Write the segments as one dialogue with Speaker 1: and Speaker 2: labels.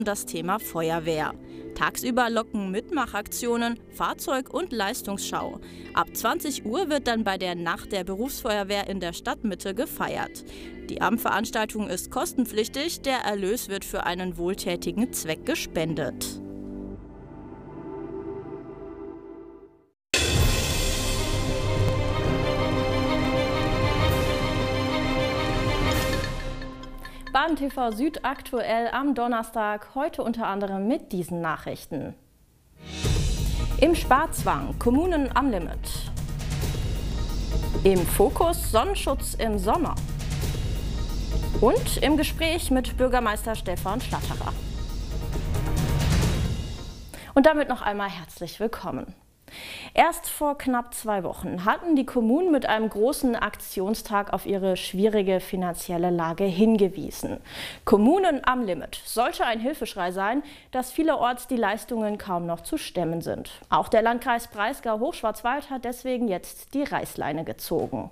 Speaker 1: das Thema Feuerwehr. Tagsüber locken Mitmachaktionen, Fahrzeug- und Leistungsschau. Ab 20 Uhr wird dann bei der Nacht der Berufsfeuerwehr in der Stadtmitte gefeiert. Die Abendveranstaltung ist kostenpflichtig, der Erlös wird für einen wohltätigen Zweck gespendet. Baden TV Süd aktuell am Donnerstag, heute unter anderem mit diesen Nachrichten. Im Sparzwang, Kommunen am Limit. Im Fokus, Sonnenschutz im Sommer. Und im Gespräch mit Bürgermeister Stefan Schlattacher. Und damit noch einmal herzlich willkommen. Erst vor knapp 2 Wochen hatten die Kommunen mit einem großen Aktionstag auf ihre schwierige finanzielle Lage hingewiesen. Kommunen am Limit sollte ein Hilfeschrei sein, dass vielerorts die Leistungen kaum noch zu stemmen sind. Auch der Landkreis Breisgau-Hochschwarzwald hat deswegen jetzt die Reißleine gezogen.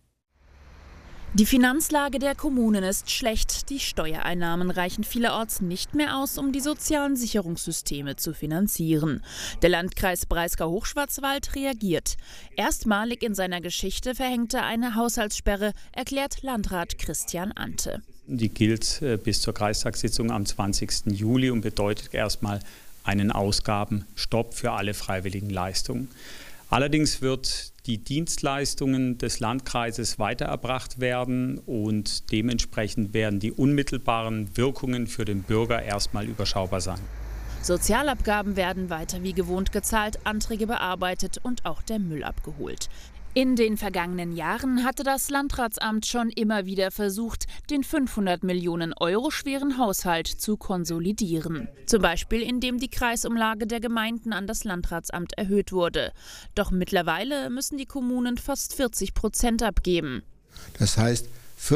Speaker 2: Die Finanzlage der Kommunen ist schlecht. Die Steuereinnahmen reichen vielerorts nicht mehr aus, um die sozialen Sicherungssysteme zu finanzieren. Der Landkreis Breisgau-Hochschwarzwald reagiert. Erstmalig in seiner Geschichte verhängt er eine Haushaltssperre, erklärt Landrat Christian Ante.
Speaker 3: Die gilt bis zur Kreistagssitzung am 20. Juli und bedeutet erstmal einen Ausgabenstopp für alle freiwilligen Leistungen. Allerdings wird die Dienstleistungen des Landkreises weitererbracht werden und dementsprechend werden die unmittelbaren Wirkungen für den Bürger erstmal überschaubar sein.
Speaker 2: Sozialabgaben werden weiter wie gewohnt gezahlt, Anträge bearbeitet und auch der Müll abgeholt. In den vergangenen Jahren hatte das Landratsamt schon immer wieder versucht, den 500 Millionen Euro schweren Haushalt zu konsolidieren. Zum Beispiel, indem die Kreisumlage der Gemeinden an das Landratsamt erhöht wurde. Doch mittlerweile müssen die Kommunen fast 40% abgeben.
Speaker 4: Das heißt,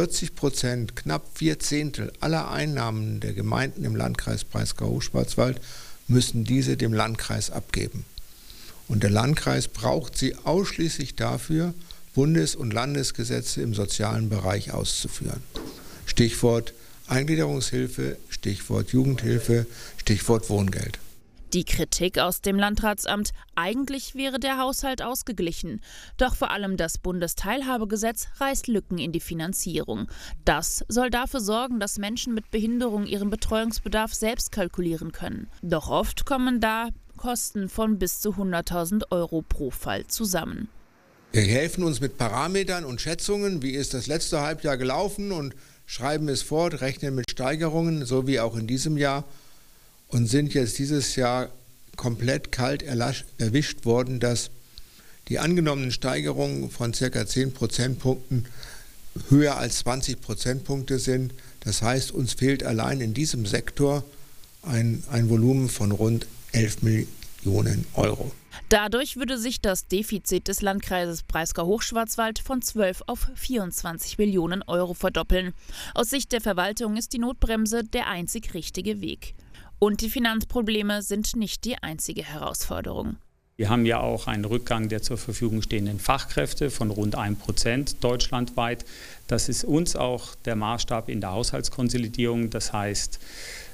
Speaker 4: 40%, knapp 4/10 aller Einnahmen der Gemeinden im Landkreis Breisgau-Hochschwarzwald müssen diese dem Landkreis abgeben. Und der Landkreis braucht sie ausschließlich dafür, Bundes- und Landesgesetze im sozialen Bereich auszuführen. Stichwort Eingliederungshilfe, Stichwort Jugendhilfe, Stichwort Wohngeld.
Speaker 2: Die Kritik aus dem Landratsamt: Eigentlich wäre der Haushalt ausgeglichen. Doch vor allem das Bundesteilhabegesetz reißt Lücken in die Finanzierung. Das soll dafür sorgen, dass Menschen mit Behinderung ihren Betreuungsbedarf selbst kalkulieren können. Doch oft kommen da Kosten von bis zu 100.000 Euro pro Fall zusammen.
Speaker 4: Wir helfen uns mit Parametern und Schätzungen, wie ist das letzte Halbjahr gelaufen, und schreiben es fort, rechnen mit Steigerungen, so wie auch in diesem Jahr, und sind jetzt dieses Jahr komplett kalt erwischt worden, dass die angenommenen Steigerungen von ca. 10 Prozentpunkten höher als 20 Prozentpunkte sind. Das heißt, uns fehlt allein in diesem Sektor ein Volumen von rund 11 Millionen Euro.
Speaker 2: Dadurch würde sich das Defizit des Landkreises Breisgau-Hochschwarzwald von 12 auf 24 Millionen Euro verdoppeln. Aus Sicht der Verwaltung ist die Notbremse der einzig richtige Weg. Und die Finanzprobleme sind nicht die einzige Herausforderung.
Speaker 3: Wir haben ja auch einen Rückgang der zur Verfügung stehenden Fachkräfte von rund 1% deutschlandweit. Das ist uns auch der Maßstab in der Haushaltskonsolidierung. Das heißt,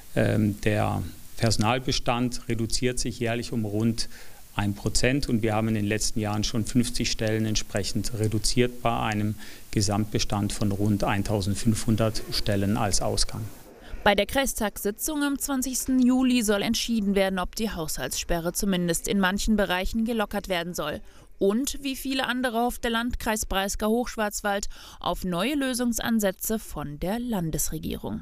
Speaker 3: der Personalbestand reduziert sich jährlich um rund 1% und wir haben in den letzten Jahren schon 50 Stellen entsprechend reduziert bei einem Gesamtbestand von rund 1.500 Stellen als Ausgang.
Speaker 2: Bei der Kreistagssitzung am 20. Juli soll entschieden werden, ob die Haushaltssperre zumindest in manchen Bereichen gelockert werden soll. Und, wie viele andere, hofft der Landkreis Breisgau-Hochschwarzwald auf neue Lösungsansätze von der Landesregierung.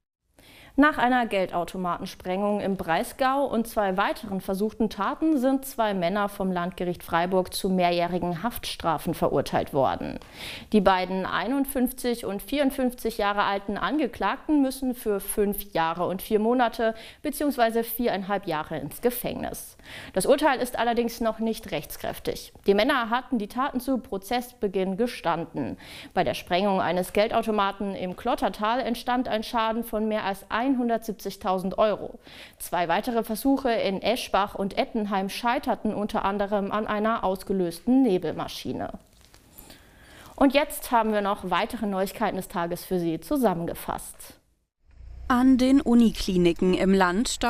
Speaker 1: Nach einer Geldautomatensprengung im Breisgau und 2 weiteren versuchten Taten sind 2 Männer vom Landgericht Freiburg zu mehrjährigen Haftstrafen verurteilt worden. Die beiden 51 und 54 Jahre alten Angeklagten müssen für 5 Jahre und 4 Monate bzw. 4,5 Jahre ins Gefängnis. Das Urteil ist allerdings noch nicht rechtskräftig. Die Männer hatten die Taten zu Prozessbeginn gestanden. Bei der Sprengung eines Geldautomaten im Klottertal entstand ein Schaden von mehr als 170.000 Euro. 2 weitere Versuche in Eschbach und Ettenheim scheiterten unter anderem an einer ausgelösten Nebelmaschine. Und jetzt haben wir noch weitere Neuigkeiten des Tages für Sie zusammengefasst.
Speaker 5: An den Unikliniken im Land